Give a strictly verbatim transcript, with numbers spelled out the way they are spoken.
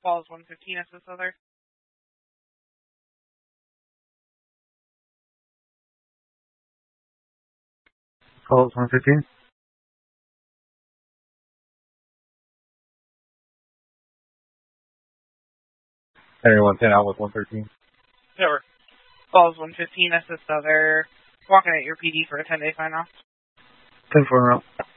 Falls one fifteen, S S Other. Falls one fifteen. Henry one ten out with one thirteen. Sure. Falls one fifteen, S S Other. Walking at your P D for a ten day sign off. ten four route.